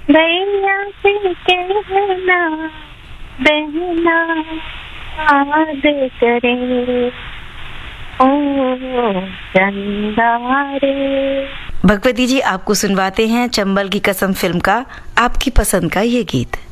भैया से कहना बहना याद करे ओ चंदा रे। भगवती जी आपको सुनवाते हैं चंबल की कसम फिल्म का आपकी पसंद का ये गीत।